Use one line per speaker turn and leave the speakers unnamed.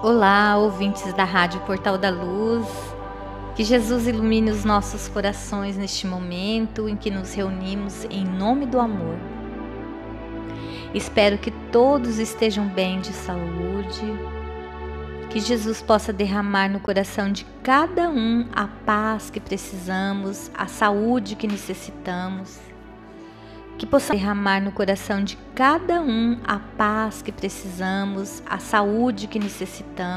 Olá, ouvintes da Rádio Portal da Luz. Que Jesus ilumine os nossos corações neste momento em que nos reunimos em nome do amor. Espero que todos estejam bem de saúde, que Jesus possa derramar no coração de cada um a paz que precisamos, a saúde que necessitamos, que possa derramar no coração de cada um a paz que precisamos, a saúde que necessitamos.